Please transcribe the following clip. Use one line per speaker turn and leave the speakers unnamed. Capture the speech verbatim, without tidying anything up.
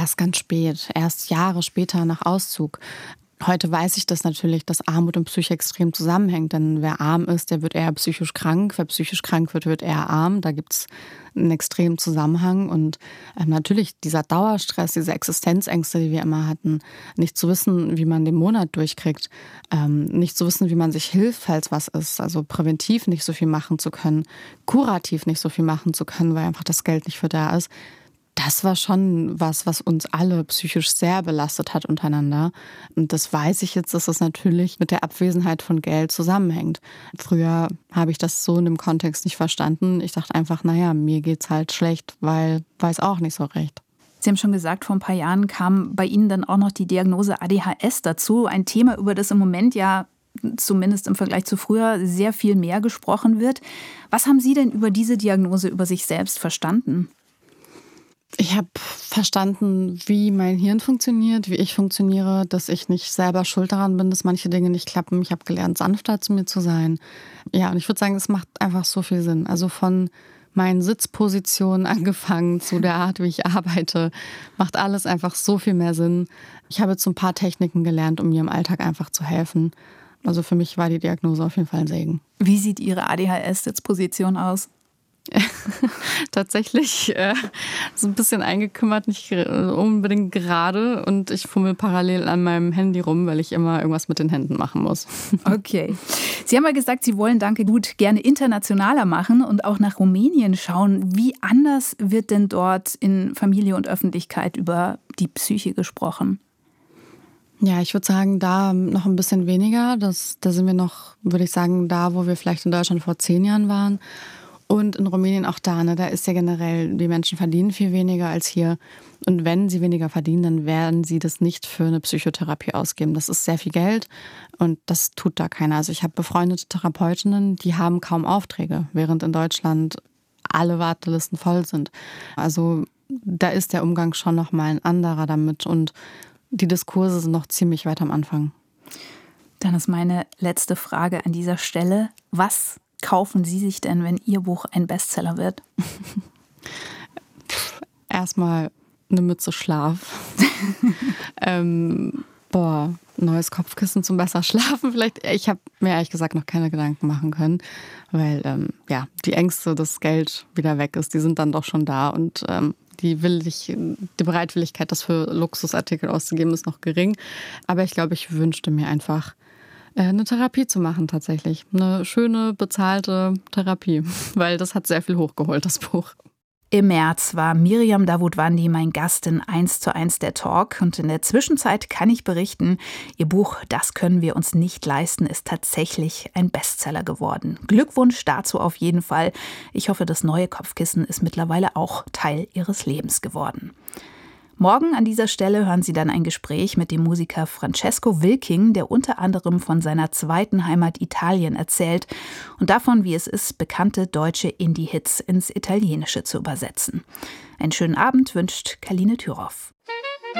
erst ganz spät, erst Jahre später nach Auszug. Heute weiß ich das natürlich, dass Armut und Psyche extrem zusammenhängt. Denn wer arm ist, der wird eher psychisch krank. Wer psychisch krank wird, wird eher arm. Da gibt es einen extremen Zusammenhang. Und ähm, natürlich dieser Dauerstress, diese Existenzängste, die wir immer hatten. Nicht zu wissen, wie man den Monat durchkriegt. Ähm, nicht zu wissen, wie man sich hilft, falls was ist. Also präventiv nicht so viel machen zu können. Kurativ nicht so viel machen zu können, weil einfach das Geld nicht für da ist. Das war schon was, was uns alle psychisch sehr belastet hat untereinander. Und das weiß ich jetzt, dass das natürlich mit der Abwesenheit von Geld zusammenhängt. Früher habe ich das so in dem Kontext nicht verstanden. Ich dachte einfach, naja, mir geht's halt schlecht, weil weiß auch nicht so recht.
Sie haben schon gesagt, vor ein paar Jahren kam bei Ihnen dann auch noch die Diagnose A D H S dazu. Ein Thema, über das im Moment ja zumindest im Vergleich zu früher sehr viel mehr gesprochen wird. Was haben Sie denn über diese Diagnose über sich selbst verstanden?
Ich habe verstanden, wie mein Hirn funktioniert, wie ich funktioniere, dass ich nicht selber schuld daran bin, dass manche Dinge nicht klappen. Ich habe gelernt, sanfter zu mir zu sein. Ja, und ich würde sagen, es macht einfach so viel Sinn. Also von meinen Sitzpositionen angefangen zu der Art, wie ich arbeite, macht alles einfach so viel mehr Sinn. Ich habe jetzt so ein paar Techniken gelernt, um mir im Alltag einfach zu helfen. Also für mich war die Diagnose auf jeden Fall ein Segen.
Wie sieht Ihre A D H S-Sitzposition aus?
Tatsächlich äh, so ein bisschen eingekümmert, nicht unbedingt gerade. Und ich fummel parallel an meinem Handy rum, weil ich immer irgendwas mit den Händen machen muss.
Okay. Sie haben ja gesagt, Sie wollen Danke Gut gerne internationaler machen und auch nach Rumänien schauen. Wie anders wird denn dort in Familie und Öffentlichkeit über die Psyche gesprochen?
Ja, ich würde sagen, da noch ein bisschen weniger. Das, da sind wir noch, würde ich sagen, da, wo wir vielleicht in Deutschland vor zehn Jahren waren. Und in Rumänien auch da, ne, da ist ja generell, die Menschen verdienen viel weniger als hier. Und wenn sie weniger verdienen, dann werden sie das nicht für eine Psychotherapie ausgeben. Das ist sehr viel Geld und das tut da keiner. Also ich habe befreundete Therapeutinnen, die haben kaum Aufträge, während in Deutschland alle Wartelisten voll sind. Also da ist der Umgang schon nochmal ein anderer damit und die Diskurse sind noch ziemlich weit am Anfang.
Dann ist meine letzte Frage an dieser Stelle. Was kaufen Sie sich denn, wenn Ihr Buch ein Bestseller wird?
Erstmal eine Mütze Schlaf. ähm, boah, neues Kopfkissen zum besser schlafen vielleicht. Ich habe mir ehrlich gesagt noch keine Gedanken machen können, weil ähm, ja, die Ängste, dass Geld wieder weg ist, die sind dann doch schon da und ähm, die, Willig, die Bereitwilligkeit, das für Luxusartikel auszugeben, ist noch gering. Aber ich glaube, ich wünschte mir einfach, eine Therapie zu machen tatsächlich. Eine schöne, bezahlte Therapie, weil das hat sehr viel hochgeholt, das Buch.
Im März war Miriam Davutwandi mein Gast in eins zu eins der Talk. Und in der Zwischenzeit kann ich berichten, ihr Buch Das können wir uns nicht leisten ist tatsächlich ein Bestseller geworden. Glückwunsch dazu auf jeden Fall. Ich hoffe, das neue Kopfkissen ist mittlerweile auch Teil Ihres Lebens geworden. Morgen an dieser Stelle hören Sie dann ein Gespräch mit dem Musiker Francesco Wilking, der unter anderem von seiner zweiten Heimat Italien erzählt und davon, wie es ist, bekannte deutsche Indie-Hits ins Italienische zu übersetzen. Einen schönen Abend wünscht Kaline Thüroff.